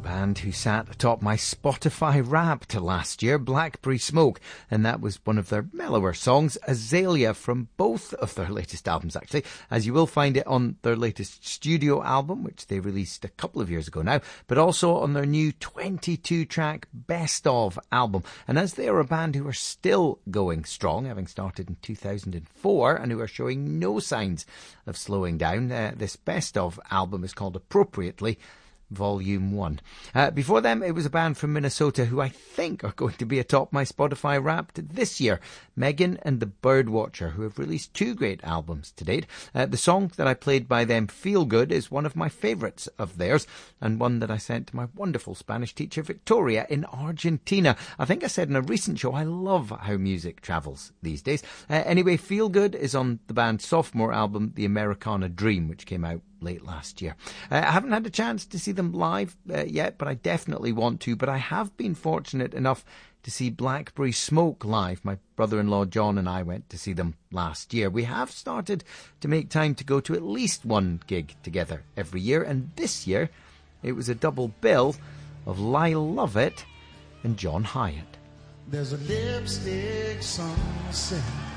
band who sat atop my Spotify Wrapped last year, Blackberry Smoke, and that was one of their mellower songs, Azalea, from both of their latest albums, actually, as you will find it on their latest studio album, which they released a couple of years ago now, but also on their new 22-track Best Of album. And as they are a band who are still going strong, having started in 2004, and who are showing no signs of slowing down, this Best Of album is called appropriately Volume 1. Before them, it was a band from Minnesota who I think are going to be atop my Spotify Wrapped this year, Megan and the Birdwatcher, who have released 2 great albums to date. The song that I played by them, Feel Good, is one of my favourites of theirs, and one that I sent to my wonderful Spanish teacher Victoria in Argentina. I think I said in a recent show, I love how music travels these days. Anyway, Feel Good is on the band's sophomore album, The Americana Dream, which came out late last year. I haven't had a chance to see them live yet, but I definitely want to. But I have been fortunate enough to see Blackberry Smoke live. My brother-in-law John and I went to see them last year. We have started to make time to go to at least one gig together every year, and this year it was a double bill of Lyle Lovett and John Hyatt. There's a lipstick sunset